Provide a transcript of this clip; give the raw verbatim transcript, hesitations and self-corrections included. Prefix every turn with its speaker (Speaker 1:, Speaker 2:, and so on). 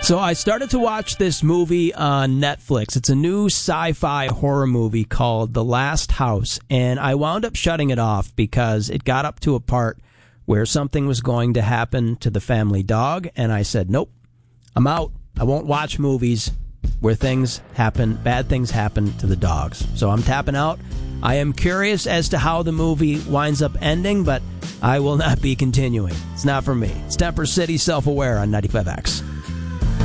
Speaker 1: So I started to watch this movie on Netflix. It's a new sci-fi horror movie called The Last House, and I wound up shutting it off because it got up to a part where something was going to happen to the family dog, and I said, nope, I'm out. I won't watch movies where things happen, bad things happen to the dogs. So I'm tapping out. I am curious as to how the movie winds up ending, but I will not be continuing. It's not for me. It's Temper City Self-Aware on ninety-five X.